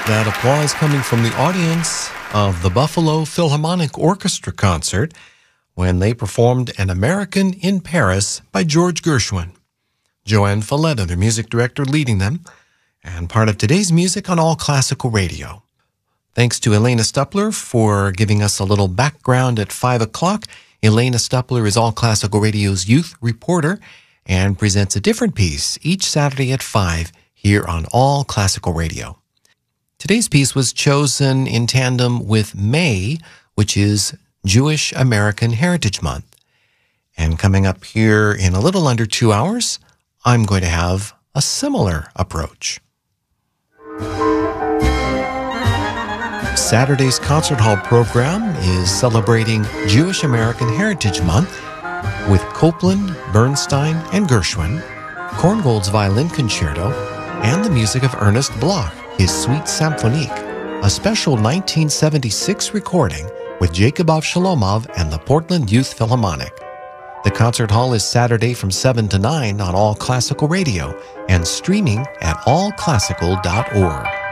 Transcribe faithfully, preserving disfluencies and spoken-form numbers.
That applause coming from the audience of the Buffalo Philharmonic Orchestra concert when they performed An American in Paris by George Gershwin. Joanne Falletta, their music director, leading them, and part of today's music on All Classical Radio. Thanks to Elena Stupler for giving us a little background at five o'clock. Elena Stupler is All Classical Radio's youth reporter and presents a different piece each Saturday at five here on All Classical Radio. Today's piece was chosen in tandem with May, which is Jewish American Heritage Month. And coming up here in a little under two hours, I'm going to have a similar approach. Saturday's concert hall program is celebrating Jewish American Heritage Month with Copland, Bernstein, and Gershwin, Korngold's Violin Concerto, and the music of Ernest Bloch, his Suite Symphonique, a special nineteen seventy-six recording with Jacob Avshalomov and the Portland Youth Philharmonic. The concert hall is Saturday from seven to nine on All Classical Radio and streaming at all classical dot org.